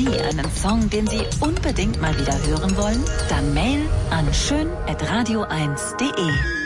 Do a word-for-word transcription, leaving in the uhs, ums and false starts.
Sie einen Song, den Sie unbedingt mal wieder hören wollen? Dann Mail an schön at radio eins punkt de.